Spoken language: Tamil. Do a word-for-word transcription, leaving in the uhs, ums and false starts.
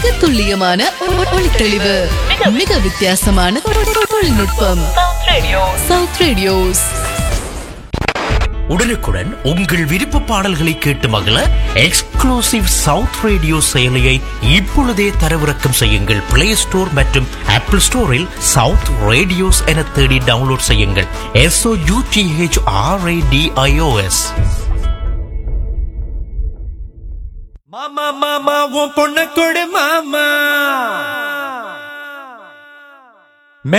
மிக துல்லியமான ஒளித்தெளிவு, மிக வித்தியாசமான தொழில்நுட்பம். South radios. உடனுக்குடன் உங்கள் விருப்ப பாடல்களை கேட்டு மகிழ எக்ஸ்க்ளூசிவ் சவுத் ரேடியோ செயலியை இப்பொழுதே தரவிறக்கம் செய்யுங்கள். பிளே ஸ்டோர் மற்றும் ஆப்பிள் ஸ்டோரில் சவுத் ரேடியோஸ் என தேடி டவுன்லோட் செய்யுங்கள். S O you D H R A D I O S. மாமா மாமா உன் பொண்ணு கொடு மாமா.